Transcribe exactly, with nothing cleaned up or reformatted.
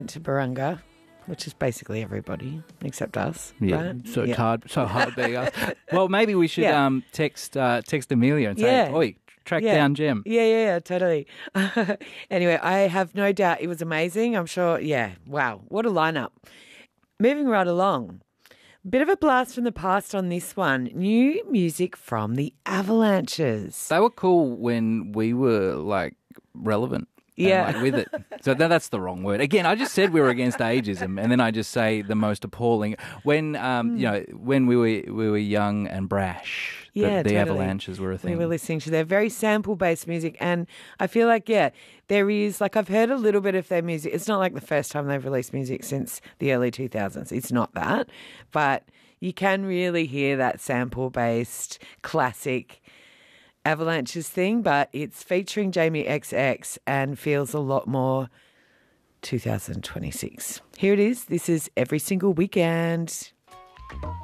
to Barunga, which is basically everybody except us. Yeah, right? so yeah. it's hard, so hard being us. Well, maybe we should Yeah. um, text uh, text Amelia and say, Yeah. "Oi, track Yeah. down Gem." Yeah, yeah, yeah, totally. Anyway, I have no doubt it was amazing. I'm sure, yeah, wow, what a lineup. Moving right along. Bit of a blast from the past on this one. New music from the Avalanches. They were cool when we were like relevant. and, Yeah. like, with it. So that, that's the wrong word. Again, I just said we were against ageism, and then I just say the most appalling. When um, you know, when we were we were young and brash, the, Yeah, the totally. Avalanches were a We thing. were listening to their very sample-based music, and I feel like, yeah, there is, like, I've heard a little bit of their music. It's not like the first time they've released music since the early two thousands. It's not that, but you can really hear that sample-based classic Avalanches thing, but it's featuring Jamie X X and feels a lot more two thousand twenty-six. Here it is. This is Every Single Weekend.